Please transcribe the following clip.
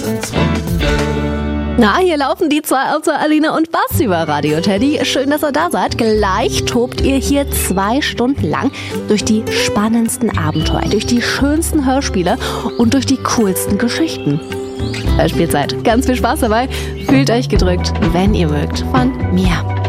ins Wunder. Na, hier laufen die zwei Autor Alina und Bas über Radio Teddy. Schön, dass ihr da seid. Gleich tobt ihr hier 2 Stunden lang durch die spannendsten Abenteuer, durch die schönsten Hörspiele und durch die coolsten Geschichten. Hörspielzeit. Ganz viel Spaß dabei. Fühlt euch gedrückt, wenn ihr mögt. Von mir.